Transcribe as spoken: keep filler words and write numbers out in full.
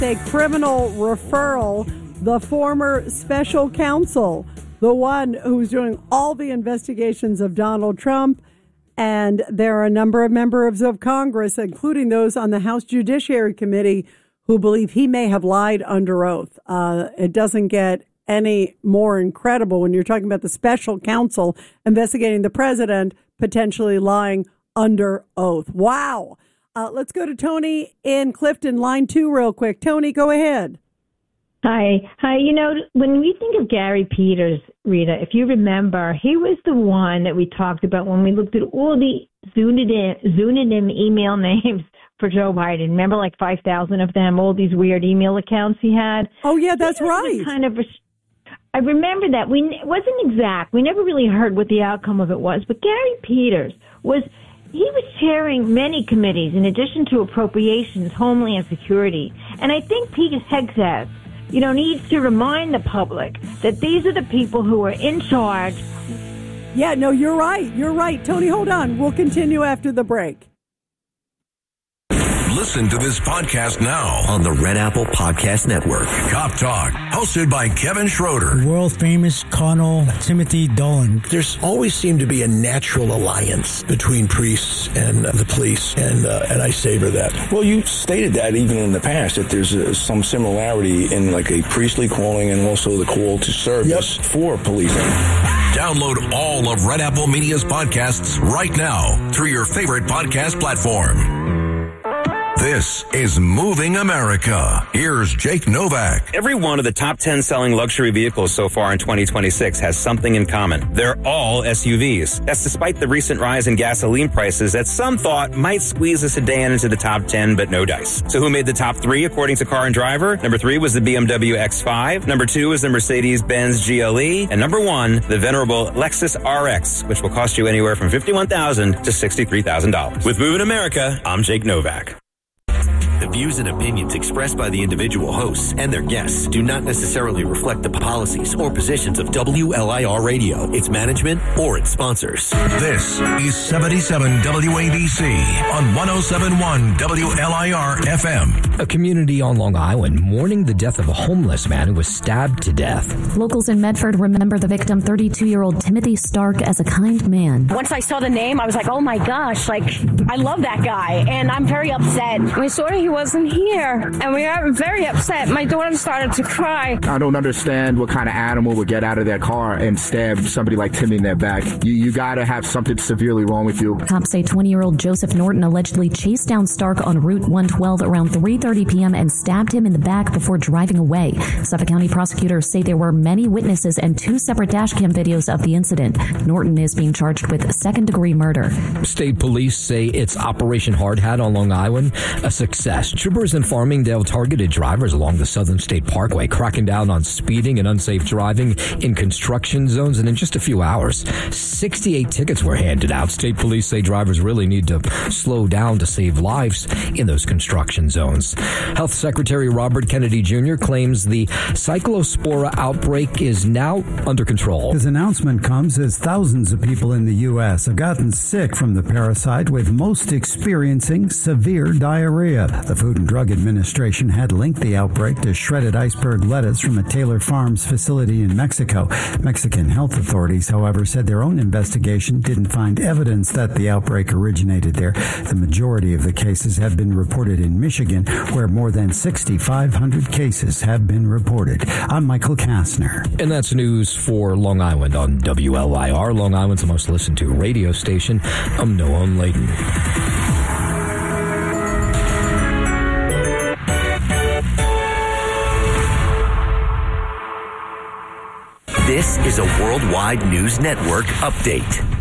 with a criminal referral. The former special counsel, the one who's doing all the investigations of Donald Trump. And there are a number of members of Congress, including those on the House Judiciary Committee, who believe he may have lied under oath. Uh, it doesn't get any more incredible when you're talking about the special counsel investigating the president potentially lying under oath. Wow. Uh, let's go to Tony in Clifton, line two, real quick. Tony, go ahead. Hi. Hi. You know, when we think of Gary Peters, Rita, if you remember, he was the one that we talked about when we looked at all the pseudonym email names for Joe Biden. Remember, like five thousand of them, all these weird email accounts he had? Oh, yeah, that's right. Kind of. I remember that. We It wasn't exact. We never really heard what the outcome of it was. But Gary Peters was... He was chairing many committees in addition to appropriations, Homeland Security. And I think Pete Hegseth, you know, needs to remind the public that these are the people who are in charge. Yeah, no, you're right. You're right. Tony, hold on. We'll continue after the break. Listen to this podcast now on the Red Apple Podcast Network. Cop Talk, hosted by Kevin Schroeder. World famous Colonel Timothy Dolan. There's always seemed to be a natural alliance between priests and uh, the police, and uh, and I savor that. Well, you stated that even in the past, that there's uh, some similarity in like a priestly calling and also the call to service yep. for policing. Download all of Red Apple Media's podcasts right now through your favorite podcast platform. This is Moving America. Here's Jake Novak. Every one of the top ten selling luxury vehicles so far in twenty twenty-six has something in common. They're all S U Vs. That's despite the recent rise in gasoline prices that some thought might squeeze a sedan into the top ten, but no dice. So who made the top three according to Car and Driver? Number three was the B M W X five. Number two was the Mercedes-Benz G L E. And number one, the venerable Lexus R X, which will cost you anywhere from fifty-one thousand dollars to sixty-three thousand dollars. With Moving America, I'm Jake Novak. The views and opinions expressed by the individual hosts and their guests do not necessarily reflect the policies or positions of W L I R Radio, its management, or its sponsors. This is seventy-seven W A B C on one oh seven point one W L I R F M. A community on Long Island mourning the death of a homeless man who was stabbed to death. Locals in Medford remember the victim, thirty-two-year-old Timothy Stark, as a kind man. Once I saw the name, I was like, oh my gosh, like, I love that guy, and I'm very upset. We saw he wasn't here, and we are very upset. My daughter started to cry. I don't understand what kind of animal would get out of their car and stab somebody like Timmy in their back. You, you got to have something severely wrong with you. Cops say twenty-year-old Joseph Norton allegedly chased down Stark on Route one twelve around three thirty p.m. and stabbed him in the back before driving away. Suffolk County prosecutors say there were many witnesses and two separate dash cam videos of the incident. Norton is being charged with second-degree murder. State police say it's Operation Hard Hat on Long Island a success. Troopers in Farmingdale targeted drivers along the Southern State Parkway, cracking down on speeding and unsafe driving in construction zones. And in just a few hours, sixty-eight tickets were handed out. State police say drivers really need to slow down to save lives in those construction zones. Health Secretary Robert Kennedy Junior claims the cyclospora outbreak is now under control. His announcement comes as thousands of people in the U S have gotten sick from the parasite, with most experiencing severe diarrhea. The Food and Drug Administration had linked the outbreak to shredded iceberg lettuce from a Taylor Farms facility in Mexico. Mexican health authorities, however, said their own investigation didn't find evidence that the outbreak originated there. The majority of the cases have been reported in Michigan, where more than sixty-five hundred cases have been reported. I'm Michael Kastner. And that's news for Long Island on W L I R, Long Island's most listened to radio station. I'm Noam Layden. This is a Worldwide News Network update.